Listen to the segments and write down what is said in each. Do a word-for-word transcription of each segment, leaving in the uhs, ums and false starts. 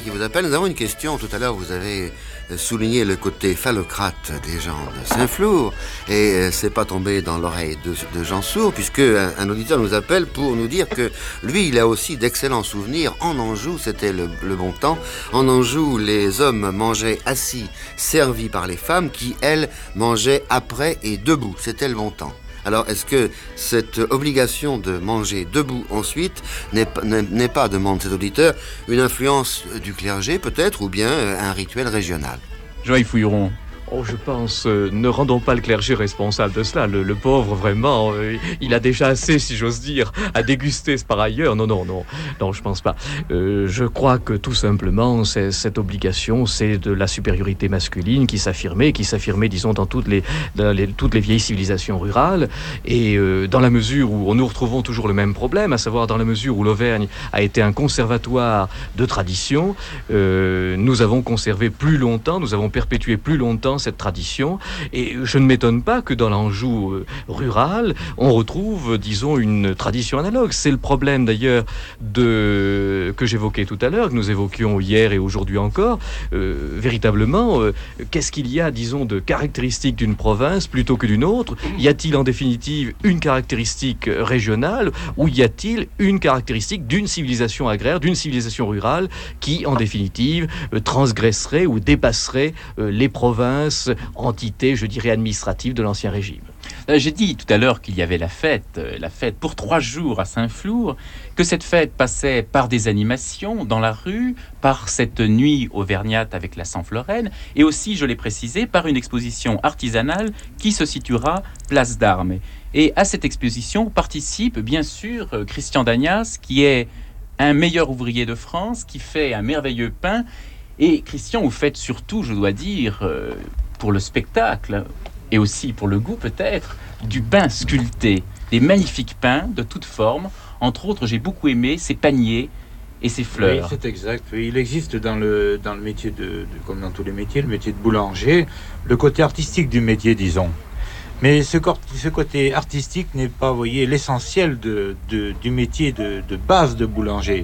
qui vous appelle. Nous avons une question. Tout à l'heure, vous avez souligné le côté phallocrate des gens de Saint-Flour. Et c'est pas tombé dans l'oreille de, de Jean Sourd, puisque un, un auditeur nous appelle pour nous dire que lui, il a aussi d'excellents souvenirs. En Anjou, c'était le, le bon temps. En Anjou, les hommes mangeaient assis, servis par les femmes, qui, elles, mangeaient après et debout. C'était le bon temps. Alors, est-ce que cette obligation de manger debout ensuite n'est, n'est, n'est pas, demande cet auditeur, une influence du clergé peut-être, ou bien un rituel régional? Joël Fouilleron. Oh, je pense, euh, ne rendons pas le clergé responsable de cela. Le, le pauvre, vraiment, euh, il a déjà assez, si j'ose dire, à déguster par ailleurs. Non, non, non, non, je pense pas. Euh, je crois que tout simplement, c'est, cette obligation, c'est de la supériorité masculine qui s'affirmait, qui s'affirmait, disons, dans toutes les, dans les, toutes les vieilles civilisations rurales. Et euh, dans la mesure où nous retrouvons toujours le même problème, à savoir dans la mesure où l'Auvergne a été un conservatoire de tradition, euh, nous avons conservé plus longtemps, nous avons perpétué plus longtemps cette tradition, et je ne m'étonne pas que dans l'Anjou euh, rural, on retrouve, disons, une tradition analogue. C'est le problème d'ailleurs de que j'évoquais tout à l'heure, que nous évoquions hier et aujourd'hui encore. Euh, véritablement, euh, qu'est-ce qu'il y a, disons, de caractéristique d'une province plutôt que d'une autre? Y a-t-il en définitive une caractéristique régionale, ou y a-t-il une caractéristique d'une civilisation agraire, d'une civilisation rurale qui, en définitive, euh, transgresserait ou dépasserait euh, les provinces, entité, je dirais, administrative de l'Ancien Régime. J'ai dit tout à l'heure qu'il y avait la fête, la fête pour trois jours à Saint-Flour, que cette fête passait par des animations dans la rue, par cette nuit auvergnate avec la Saint-Floraine, et aussi, je l'ai précisé, par une exposition artisanale qui se situera place d'Armes. Et à cette exposition participe bien sûr Christian Dagnas, qui est un meilleur ouvrier de France, qui fait un merveilleux pain. Et Christian, vous faites surtout, je dois dire, euh, pour le spectacle, et aussi pour le goût peut-être, du pain sculpté, des magnifiques pains de toutes formes. Entre autres, j'ai beaucoup aimé ces paniers et ces fleurs. Oui, c'est exact. Oui, il existe dans le, dans le métier, de, de, comme dans tous les métiers, le métier de boulanger, le côté artistique du métier, disons. Mais ce, ce côté artistique n'est pas, vous voyez, l'essentiel de, de, du métier de, de base de boulanger.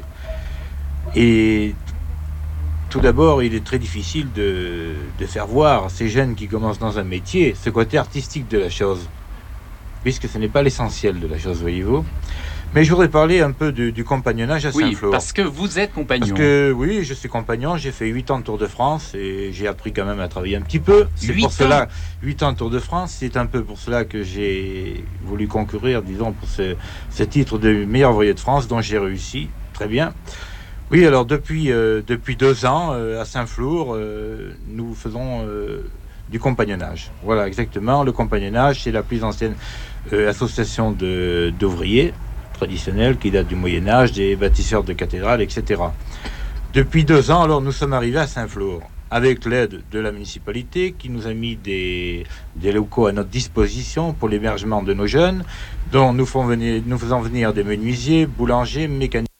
Et tout d'abord, il est très difficile de, de faire voir à ces jeunes qui commencent dans un métier ce côté artistique de la chose, puisque ce n'est pas l'essentiel de la chose, voyez-vous. Mais je voudrais parler un peu du, du compagnonnage à Saint-Flour. Oui, parce que vous êtes compagnon. Parce que, oui, je suis compagnon, j'ai fait huit ans de Tour de France et j'ai appris quand même à travailler un petit peu. C'est pour cela, huit ans de Tour de France, c'est un peu pour cela que j'ai voulu concourir, disons, pour ce, ce titre de meilleur ouvrier de France, dont j'ai réussi très bien. Oui, alors depuis, euh, depuis deux ans, euh, à Saint-Flour, euh, nous faisons euh, du compagnonnage. Voilà, exactement. Le compagnonnage, c'est la plus ancienne euh, association de, d'ouvriers traditionnels qui date du Moyen-Âge, des bâtisseurs de cathédrales, et cetera. Depuis deux ans, alors, nous sommes arrivés à Saint-Flour, avec l'aide de la municipalité qui nous a mis des, des locaux à notre disposition pour l'hébergement de nos jeunes, dont nous, font venir, nous faisons venir des menuisiers, boulangers, mécaniciens,